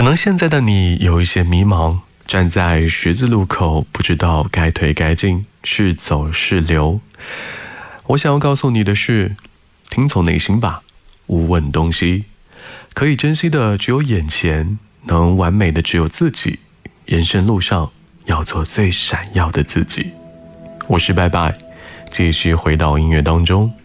能现在的你有一些迷茫，站在十字路口，不知道该退该进，是走是留。我想要告诉你的是，听从内心吧，无问东西。可以珍惜的只有眼前，能完美的只有自己。人生路上要做最闪耀的自己。我是拜拜，继续回到音乐当中。